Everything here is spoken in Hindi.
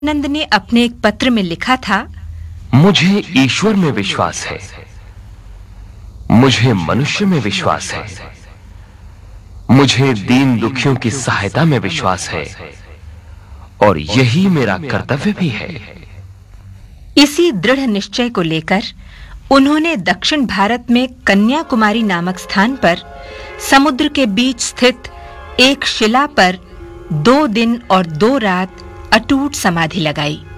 नंद ने अपने एक पत्र में लिखा था, मुझे ईश्वर में विश्वास है, मुझे मनुष्य में विश्वास है, मुझे दीन दुखियों की सहायता में विश्वास है और यही मेरा कर्तव्य भी है। इसी दृढ़ निश्चय को लेकर उन्होंने दक्षिण भारत में कन्याकुमारी नामक स्थान पर समुद्र के बीच स्थित एक शिला पर 2 दिन और 2 रात अटूट समाधि लगाई।